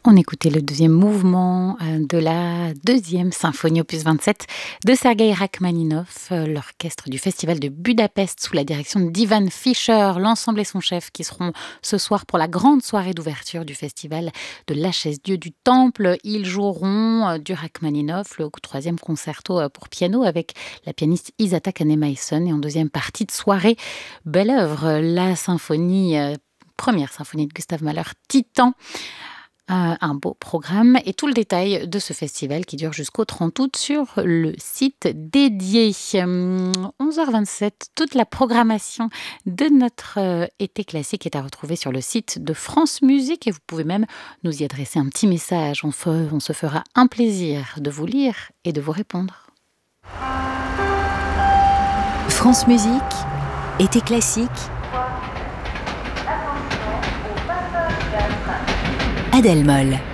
On écoutait le deuxième mouvement de la deuxième symphonie opus 27 de Sergueï Rachmaninov, l'orchestre du Festival de Budapest sous la direction d'Ivan Fischer, l'ensemble et son chef qui seront ce soir pour la grande soirée d'ouverture du festival de l'Hs-Dieu du Temple. Ils joueront du Rachmaninov, le troisième concerto pour piano avec la pianiste Isata Kanemaison, et en deuxième partie de soirée, belle œuvre, la symphonie, première symphonie de Gustav Mahler, Titan. Un beau programme et tout le détail de ce festival qui dure jusqu'au 30 août sur le site dédié. 11h27, toute la programmation de notre été classique est à retrouver sur le site de France Musique et vous pouvez même nous y adresser un petit message. On se fera un plaisir de vous lire et de vous répondre. France Musique, été classique. Adèle Moll.